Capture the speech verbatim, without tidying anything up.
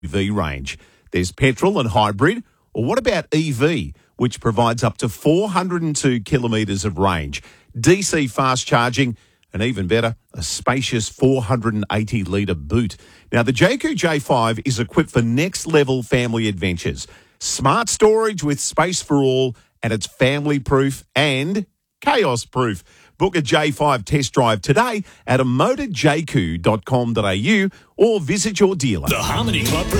V range. There's petrol and hybrid, or what about E V, which provides up to four hundred two kilometres of range, D C fast charging, and even better, a spacious four hundred eighty litre boot. Now, the Jayco J five is equipped for next-level family adventures. Smart storage with space for all, and it's family-proof and chaos-proof. Book a J five test drive today at a motor j q dot com dot a u or visit your dealer. The Harmony Club